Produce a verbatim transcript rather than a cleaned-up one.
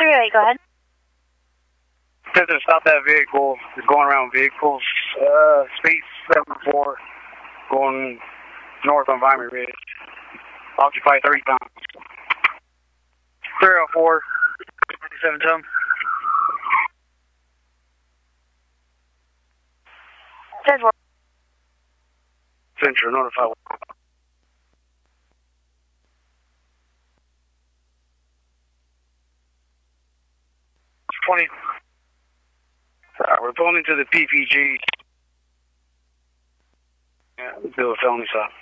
three oh eight, go ahead. Center, stop that vehicle. It's going around vehicles. Uh, space seven four, going north on Vimy Ridge. Occupy thirty pounds. three oh four, seven Tom. Central. Central, notify. twenty. Alright, we're pulling into the P P G. Yeah, do a felony stop.